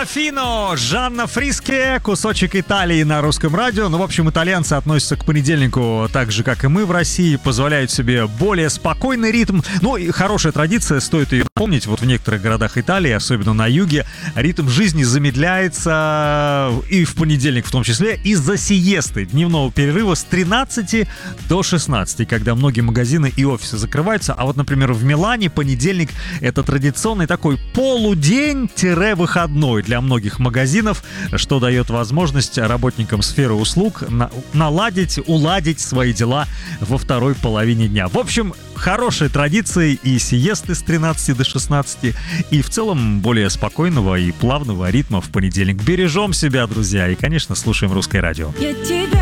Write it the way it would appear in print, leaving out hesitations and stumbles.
Портофино, Жанна Фриске, кусочек Италии на русском радио. Ну, в общем, итальянцы относятся к понедельнику так же, как и мы в России, позволяют себе более спокойный ритм. Ну, и хорошая традиция, стоит ее помнить. Вот в некоторых городах Италии, особенно на юге, ритм жизни замедляется и в понедельник в том числе из-за сиесты, дневного перерыва с 13 до 16, когда многие магазины и офисы закрываются. А вот, например, в Милане понедельник — это традиционный такой полудень-выходной для многих магазинов, что дает возможность работникам сферы услуг уладить свои дела во второй половине дня. В общем, хорошие традиции и сиесты с 13 до 16, и в целом более спокойного и плавного ритма в понедельник. Бережем себя, друзья, и, конечно, слушаем русское радио.